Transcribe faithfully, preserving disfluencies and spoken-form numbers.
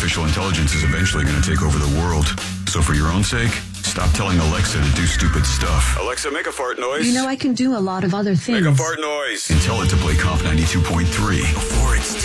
artificial intelligence is eventually going to take over the world. So for your own sake, stop telling Alexa to do stupid stuff. Alexa, make a fart noise. You know, I can do a lot of other things. Make a fart noise. And tell it to play Comp ninety-two point three before it's